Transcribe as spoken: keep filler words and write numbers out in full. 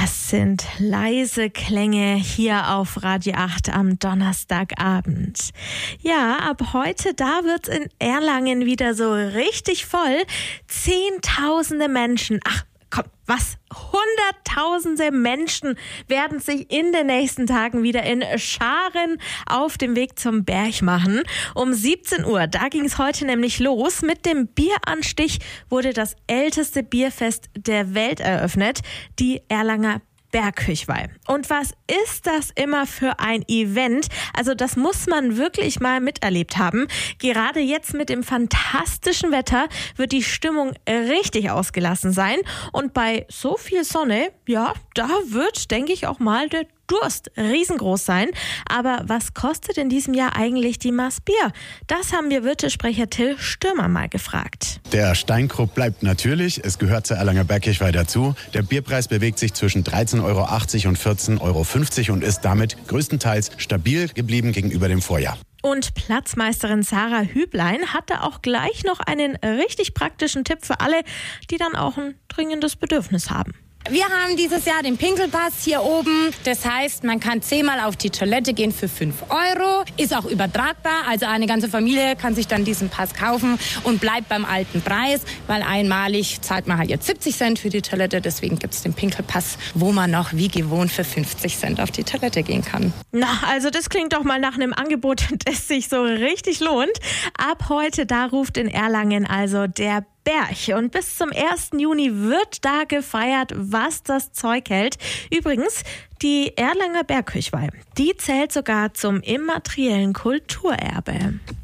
Das sind leise Klänge hier auf Radio acht am Donnerstagabend. Ja, ab heute, da wird's in Erlangen wieder so richtig voll. Zehntausende Menschen, ach komm, was? Hunderttausende Menschen werden sich in den nächsten Tagen wieder in Scharen auf dem Weg zum Berg machen. Um siebzehn Uhr, da ging es heute nämlich los. Mit dem Bieranstich wurde das älteste Bierfest der Welt eröffnet, die Erlanger Bergküchweih. Und was ist das immer für ein Event? Also das muss man wirklich mal miterlebt haben. Gerade jetzt mit dem fantastischen Wetter wird die Stimmung richtig ausgelassen sein. Und bei so viel Sonne, ja, da wird, denke ich, auch mal der Durst riesengroß sein. Aber was kostet in diesem Jahr eigentlich die Maß Bier? Das haben wir Wirtesprecher Till Stürmer mal gefragt. Der Steinkrupp bleibt natürlich. Es gehört zur Erlanger Bergkirchweih dazu. Der Bierpreis bewegt sich zwischen dreizehn Euro achtzig und vierzehn Euro fünfzig und ist damit größtenteils stabil geblieben gegenüber dem Vorjahr. Und Platzmeisterin Sarah Hüblein hatte auch gleich noch einen richtig praktischen Tipp für alle, die dann auch ein dringendes Bedürfnis haben. Wir haben dieses Jahr den Pinkelpass hier oben. Das heißt, man kann zehnmal auf die Toilette gehen für fünf Euro. Ist auch übertragbar. Also eine ganze Familie kann sich dann diesen Pass kaufen und bleibt beim alten Preis. Weil einmalig zahlt man halt jetzt siebzig Cent für die Toilette. Deswegen gibt es den Pinkelpass, wo man noch wie gewohnt für fünfzig Cent auf die Toilette gehen kann. Na, also das klingt doch mal nach einem Angebot, das sich so richtig lohnt. Ab heute, da ruft in Erlangen also der Berg. Und bis zum ersten Juni wird da gefeiert, was das Zeug hält. Übrigens, die Erlanger Bergküchweih, die zählt sogar zum immateriellen Kulturerbe.